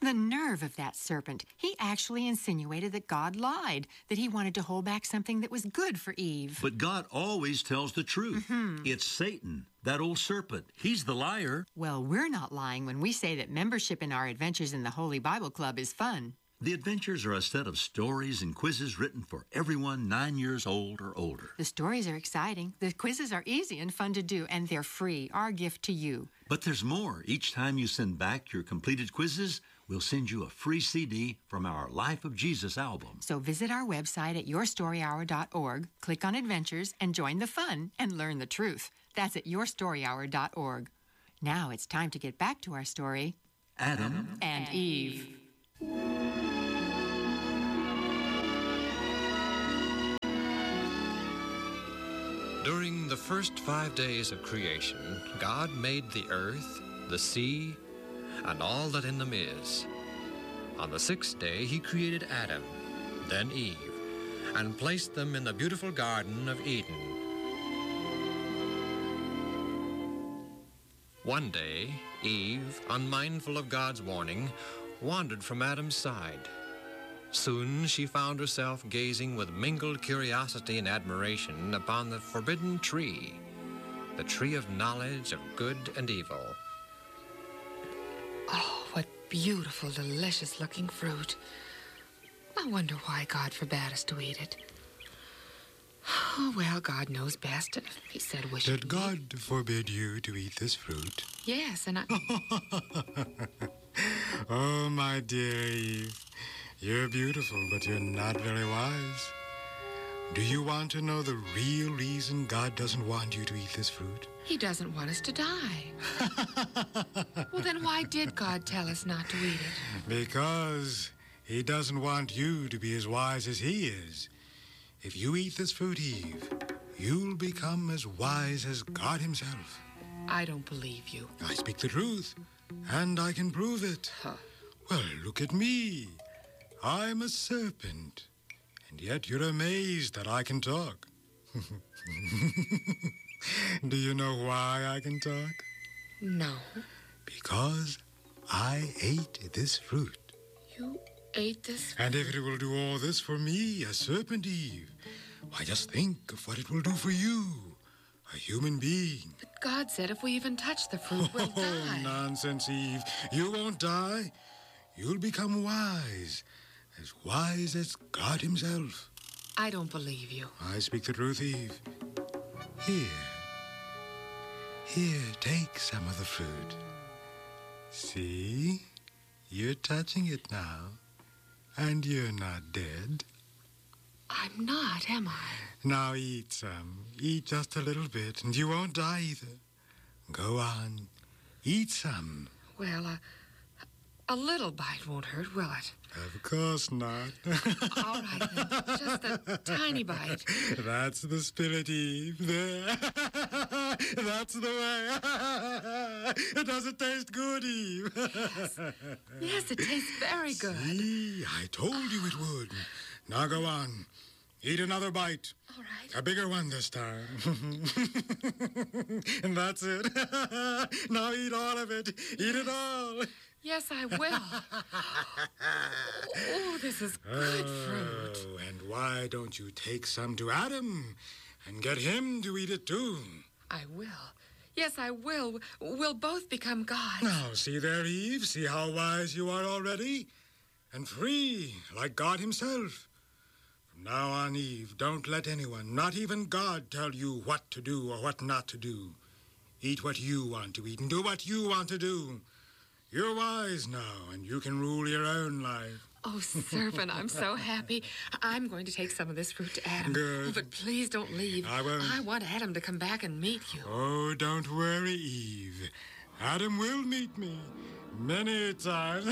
The nerve of that serpent. He actually insinuated that God lied, that he wanted to hold back something that was good for Eve. But God always tells the truth. It's Satan, that old serpent. He's the liar. Well, we're not lying when we say that membership in our Adventures in the Holy Bible Club is fun. The adventures are a set of stories and quizzes written for everyone 9 years old or older. The stories are exciting, the quizzes are easy and fun to do, and they're free, our gift to you. But there's more. Each time you send back your completed quizzes, we'll send you a free CD from our Life of Jesus album. So visit our website at yourstoryhour.org, click on Adventures, and join the fun and learn the truth. That's at yourstoryhour.org. Now it's time to get back to our story. Adam and Eve. During the first 5 days of creation, God made the earth, the sea, and all that in them is. On the 6th day, he created Adam, then Eve, and placed them in the beautiful Garden of Eden. One day, Eve, unmindful of God's warning, wandered from Adam's side. Soon she found herself gazing with mingled curiosity and admiration upon the forbidden tree, the tree of knowledge of good and evil. Oh, what beautiful, delicious-looking fruit. I wonder why God forbade us to eat it. Oh, well, God knows best. He said we should. Did God forbid you to eat this fruit? Yes, and I... Oh, my dear Eve, you're beautiful, but you're not very wise. Do you want to know the real reason God doesn't want you to eat this fruit? He doesn't want us to die. Well, then why did God tell us not to eat it? Because he doesn't want you to be as wise as he is. If you eat this fruit, Eve, you'll become as wise as God himself. I don't believe you. I speak the truth, and I can prove it. Huh. Well, look at me. I'm a serpent, and yet you're amazed that I can talk. Do you know why I can talk? No. Because I ate this fruit. You ate this fruit? And if it will do all this for me, a serpent, Eve, why, just think of what it will do for you, a human being. But God said if we even touch the fruit, we'll die. Oh, nonsense, Eve. You won't die. You'll become wise as God himself. I don't believe you. I speak the truth, Eve. Here, take some of the fruit. See? You're touching it now, and you're not dead. I'm not, am I? Now eat some. Eat just a little bit, and you won't die either. Go on. Eat some. Well, a little bite won't hurt, will it? Of course not. All right, then. Just a tiny bite. That's the spirit, Eve. There. That's the way. Does it taste good, Eve? Yes, it tastes very good. See, I told you it would. Now go on. Eat another bite. All right. A bigger one this time. And that's it. Now eat all of it. Eat it all. Yes, I will. Oh, this is good fruit. Oh, and why don't you take some to Adam and get him to eat it too? I will. Yes, I will. We'll both become gods. Now, see there, Eve. See how wise you are already? And free, like God himself. From now on, Eve, don't let anyone, not even God, tell you what to do or what not to do. Eat what you want to eat and do what you want to do. You're wise now, and you can rule your own life. Oh, Serpent, I'm so happy. I'm going to take some of this fruit to Adam. Good. Oh, but please don't leave. I won't. I want Adam to come back and meet you. Oh, don't worry, Eve. Adam will meet me many times.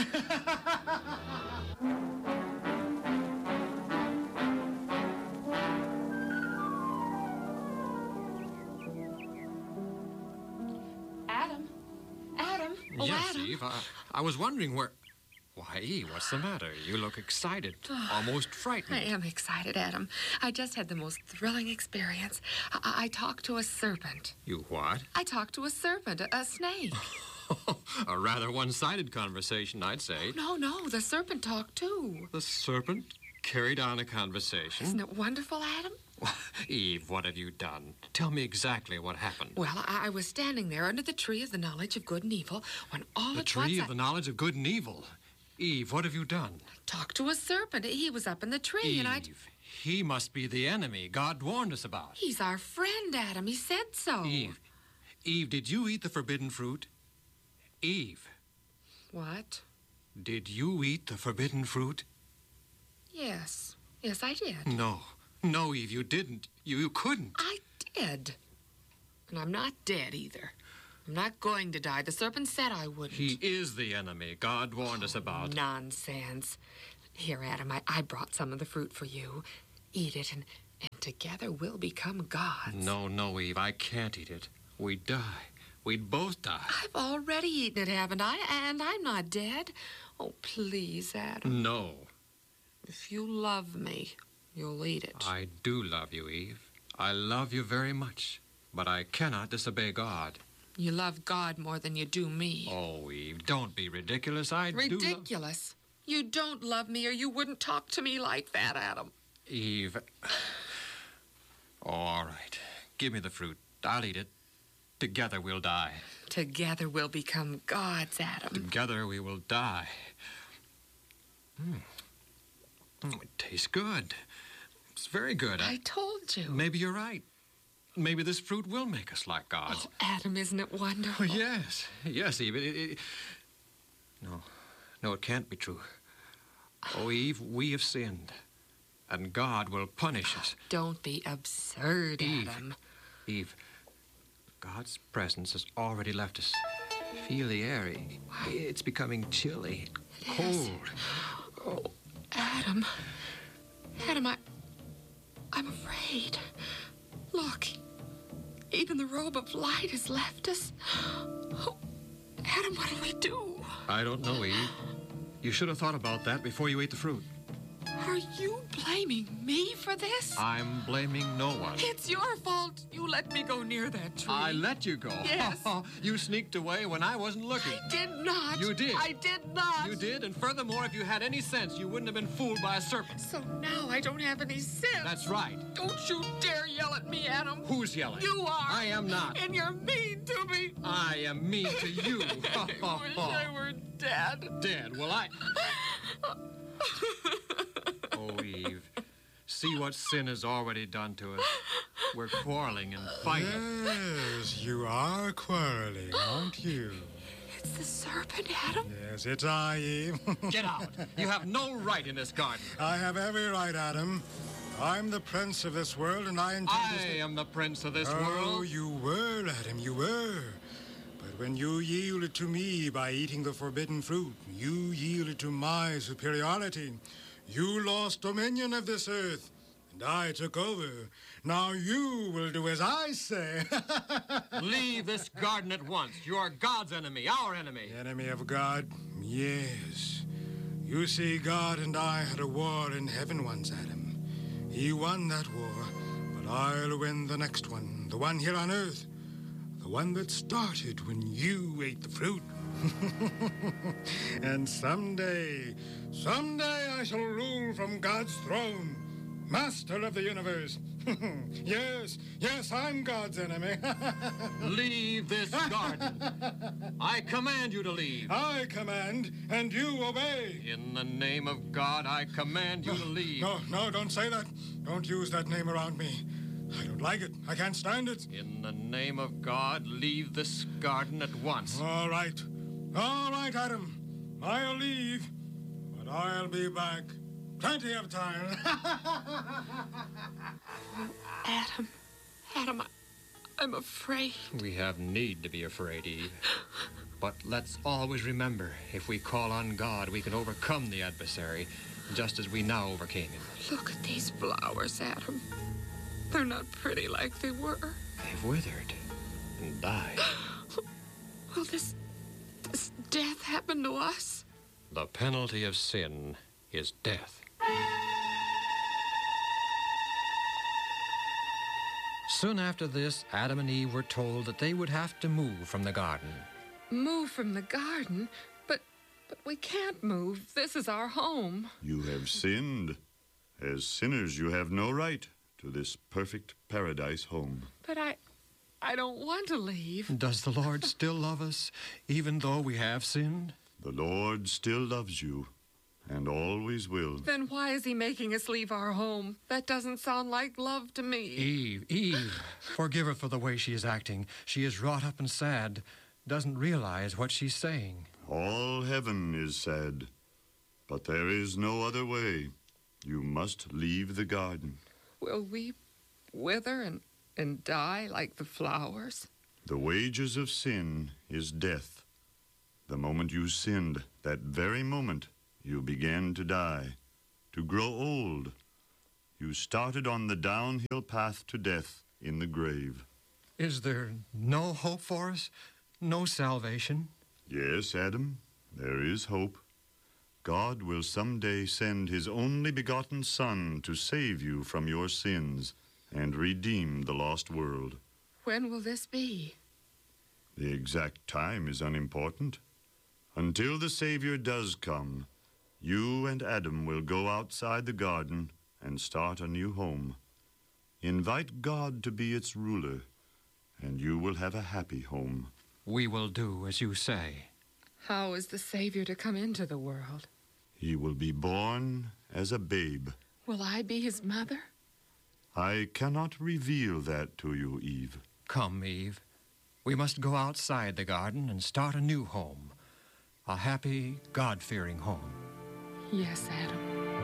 Oh, yes, Adam. Eve. I was wondering where... Why, Eve, what's the matter? You look excited, almost frightened. I am excited, Adam. I just had the most thrilling experience. I talked to a serpent. You what? I talked to a serpent, a snake. A rather one-sided conversation, I'd say. No, the serpent talked too. The serpent carried on a conversation. Isn't it wonderful, Adam? Eve, what have you done? Tell me exactly what happened. Well, I was standing there under the tree of the knowledge of good and evil when all The at once tree of the knowledge of good and evil. Eve, what have you done? talked to a serpent. He was up in the tree, and I... Eve, he must be the enemy God warned us about. He's our friend, Adam. He said so. Eve, did you eat the forbidden fruit? Eve, What? did you eat the forbidden fruit? Yes, I did. No, Eve, you didn't. You couldn't. I did. And I'm not dead either. I'm not going to die. The serpent said I wouldn't. He is the enemy God warned us about. Nonsense. Here, Adam, I brought some of the fruit for you. Eat it, and together we'll become gods. No, Eve, I can't eat it. We'd die. We'd both die. I've already eaten it, haven't I? And I'm not dead. Oh, please, Adam. No. If you love me, you'll eat it. I do love you, Eve. I love you very much. But I cannot disobey God. You love God more than you do me. Oh, Eve, don't be ridiculous. I do Ridiculous. You don't love me, or you wouldn't talk to me like that, Adam. Eve. Oh, all right. Give me the fruit. I'll eat it. Together we'll die. Together we'll become gods, Adam. Together we will die. It tastes good. It's very good. I told you. Maybe you're right. Maybe this fruit will make us like gods. Oh, Adam, isn't it wonderful? Oh, yes, Eve. No, it can't be true. Oh, Eve, we have sinned, and God will punish us. Don't be absurd, Eve. Adam. Eve, God's presence has already left us. Feel the air. It's becoming chilly, cold. Oh, Adam. Adam, I'm afraid. Look, even the robe of light has left us. Oh, Adam, what'll we do? I don't know, Eve. You should have thought about that before you ate the fruit. Are you blaming me for this? I'm blaming no one. It's your fault. You let me go near that tree. I let you go. Yes. You sneaked away when I wasn't looking. I did not. You did. I did not. You did, and furthermore, if you had any sense, you wouldn't have been fooled by a serpent. So now I don't have any sense. That's right. Don't you dare yell at me, Adam. Who's yelling? You are. I am not. And you're mean to me. I am mean to you. I wish I were dead. Dead? Well, Oh, Eve. See what sin has already done to us. We're quarreling and fighting. Yes, you are quarreling, aren't you? It's the serpent, Adam. Yes, it's I, Eve. Get out. You have no right in this garden. I have every right, Adam. I'm the prince of this world, and I intend I am the prince of this Oh, world. you were, Adam, you were. But when you yielded to me by eating the forbidden fruit, you yielded to my superiority. You lost dominion of this earth, and I took over. Now you will do as I say. Leave this garden at once. You are God's enemy, our enemy. Enemy of God? Yes. You see, God and I had a war in heaven once, Adam. He won that war, but I'll win the next one, the one here on earth. The one that started when you ate the fruit. And someday I shall rule from God's throne, master of the universe. Yes, I'm God's enemy. Leave this garden. I command you to leave. I command, and you obey. In the name of God, I command you to leave. No, don't say that. Don't use that name around me. I don't like it. I can't stand it. In the name of God, leave this garden at once. All right, Adam. I'll leave, but I'll be back. Plenty of time. Adam, I'm afraid. We have need to be afraid, Eve. But let's always remember, if we call on God, we can overcome the adversary, just as we now overcame him. Look at these flowers, Adam. They're not pretty like they were. They've withered and died. Will this death happen to us? The penalty of sin is death. Soon after this, Adam and Eve were told that they would have to move from the garden. Move from the garden? But we can't move. This is our home. You have sinned. As sinners, you have no right to this perfect paradise home. But I don't want to leave. Does the Lord still love us, even though we have sinned? The Lord still loves you, and always will. Then why is he making us leave our home? That doesn't sound like love to me. Eve, forgive her for the way she is acting. She is wrought up and sad, doesn't realize what she's saying. All heaven is sad, but there is no other way. You must leave the garden. Will we wither and die like the flowers? The wages of sin is death. The moment you sinned, that very moment, you began to die, to grow old. You started on the downhill path to death in the grave. Is there no hope for us? No salvation? Yes, Adam, there is hope. God will someday send his only begotten Son to save you from your sins and redeem the lost world. When will this be? The exact time is unimportant. Until the Savior does come, you and Adam will go outside the garden and start a new home. Invite God to be its ruler, and you will have a happy home. We will do as you say. How is the Savior to come into the world? He will be born as a babe. Will I be his mother? I cannot reveal that to you, Eve. Come, Eve. We must go outside the garden and start a new home. A happy, God-fearing home. Yes, Adam.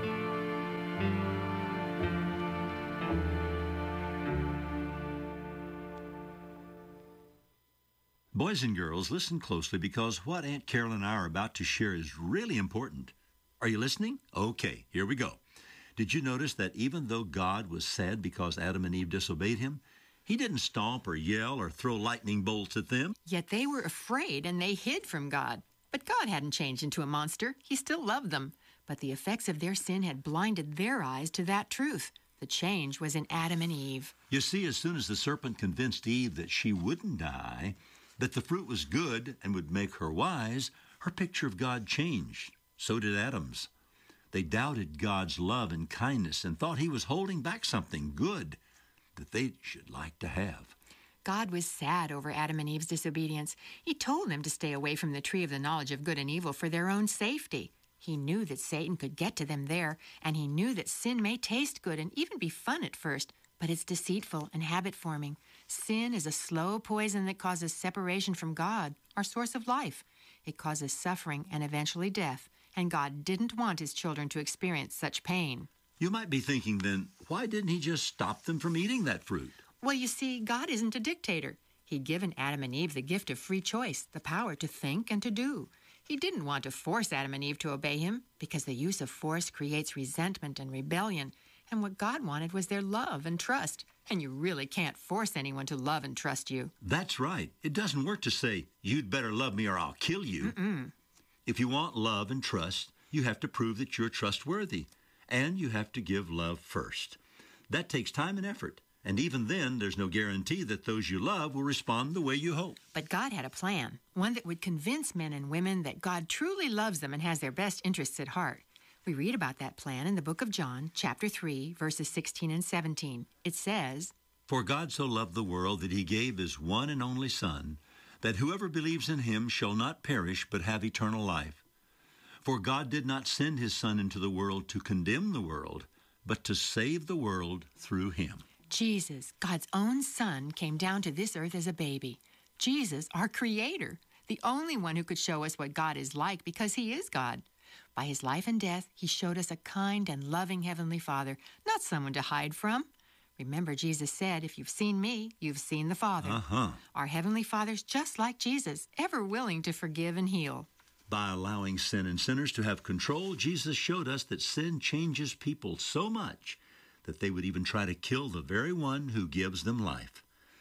Boys and girls, listen closely because what Aunt Carol and I are about to share is really important. Are you listening? Okay, here we go. Did you notice that even though God was sad because Adam and Eve disobeyed him, he didn't stomp or yell or throw lightning bolts at them? Yet they were afraid and they hid from God. But God hadn't changed into a monster. He still loved them. But the effects of their sin had blinded their eyes to that truth. The change was in Adam and Eve. You see, as soon as the serpent convinced Eve that she wouldn't die, that the fruit was good and would make her wise, her picture of God changed. So did Adam's. They doubted God's love and kindness and thought he was holding back something good that they should like to have. God was sad over Adam and Eve's disobedience. He told them to stay away from the tree of the knowledge of good and evil for their own safety. He knew that Satan could get to them there, and he knew that sin may taste good and even be fun at first, but it's deceitful and habit-forming. Sin is a slow poison that causes separation from God, our source of life. It causes suffering and eventually death, and God didn't want his children to experience such pain. You might be thinking then, why didn't he just stop them from eating that fruit? Well, you see, God isn't a dictator. He'd given Adam and Eve the gift of free choice, the power to think and to do. He didn't want to force Adam and Eve to obey him because the use of force creates resentment and rebellion. And what God wanted was their love and trust. And you really can't force anyone to love and trust you. That's right. It doesn't work to say, you'd better love me or I'll kill you. Mm-mm. If you want love and trust, you have to prove that you're trustworthy. And you have to give love first. That takes time and effort. And even then, there's no guarantee that those you love will respond the way you hope. But God had a plan, one that would convince men and women that God truly loves them and has their best interests at heart. We read about that plan in the book of John, chapter 3, verses 16 and 17. It says, For God so loved the world that he gave his one and only Son, that whoever believes in him shall not perish but have eternal life. For God did not send his Son into the world to condemn the world, but to save the world through him. Jesus, God's own Son, came down to this earth as a baby. Jesus, our Creator, the only one who could show us what God is like because he is God. By his life and death, he showed us a kind and loving Heavenly Father, not someone to hide from. Remember, Jesus said, if you've seen me, you've seen the Father. Our Heavenly Father's just like Jesus, ever willing to forgive and heal. By allowing sin and sinners to have control, Jesus showed us that sin changes people so much that they would even try to kill the very one who gives them life.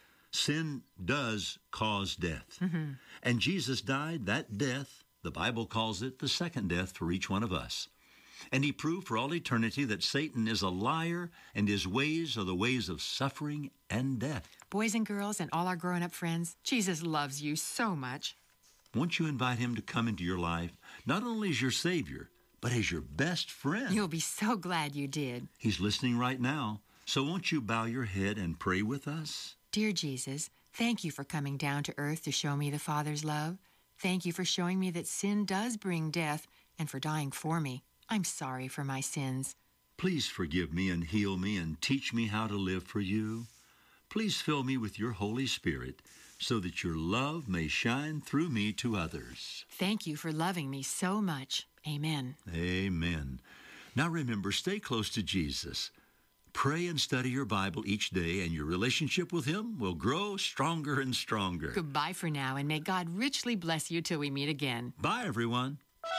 Sin does cause death. And Jesus died that death. The Bible calls it the second death for each one of us. And he proved for all eternity that Satan is a liar and his ways are the ways of suffering and death. Boys and girls and all our grown-up friends, Jesus loves you so much. Won't you invite him to come into your life, not only as your Savior, but as your best friend? You'll be so glad you did. He's listening right now, so won't you bow your head and pray with us? Dear Jesus, thank you for coming down to earth to show me the Father's love. Thank you for showing me that sin does bring death and for dying for me. I'm sorry for my sins. Please forgive me and heal me and teach me how to live for you. Please fill me with your Holy Spirit so that your love may shine through me to others. Thank you for loving me so much. Amen. Amen. Now remember, stay close to Jesus. Pray and study your Bible each day, and your relationship with him will grow stronger and stronger. Goodbye for now, and may God richly bless you till we meet again. Bye, everyone.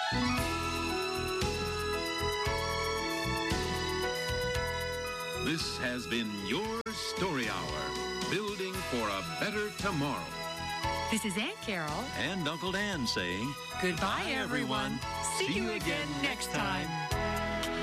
This has been your Story Hour, building for a better tomorrow. This is Aunt Carol. And Uncle Dan saying, Goodbye, everyone. See you again next time.